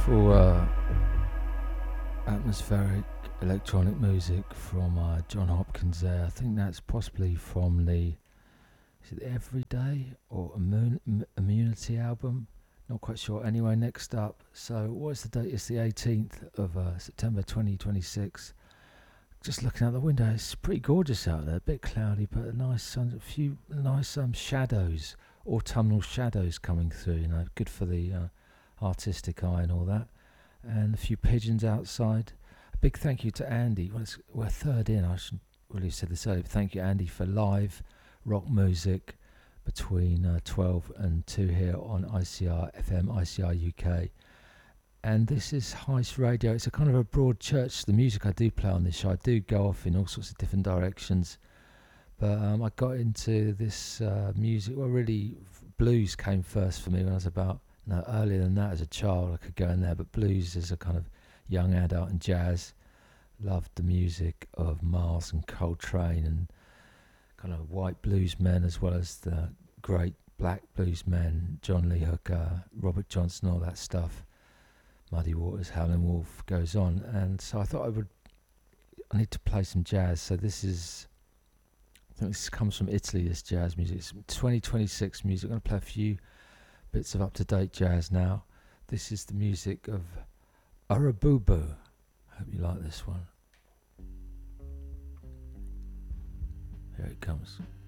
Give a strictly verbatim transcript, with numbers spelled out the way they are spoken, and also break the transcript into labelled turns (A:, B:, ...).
A: Beautiful uh, atmospheric electronic music from uh, John Hopkins there. I think that's possibly from the is it the Everyday or Immun- Im- Immunity album. Not quite sure. Anyway, next up. So what's the date? It's the eighteenth of uh, September twenty twenty-six. Just looking out the window, it's pretty gorgeous out there. A bit cloudy, but a nice sun. A few nice um, shadows, autumnal shadows coming through. You know, good for the uh, artistic eye and all that. And a few pigeons outside. A big thank you to Andy. Well, it's, we're third in. I should really have said this earlier. But thank you, Andy, for live rock music between uh, twelve and two here on I C R F M, I C R U K. And this is Heist Radio. It's a kind of a broad church. The music I do play on this show, I do go off in all sorts of different directions. But um, I got into this uh, music. Well, really, blues came first for me when I was about, no, earlier than that as a child. I could go in there. But blues as a kind of young adult, and jazz. Loved the music of Miles and Coltrane and kind of white blues men, as well as the great black blues men, John Lee Hooker, Robert Johnson, all that stuff. Muddy Waters, Howlin' Wolf, goes on. And so I thought I would, I need to play some jazz. So this is, I think this comes from Italy, this jazz music. It's twenty twenty-six music. I'm going to play a few bits of up-to-date jazz now. This is the music of Arabubu. Hope you like this one. Here it comes.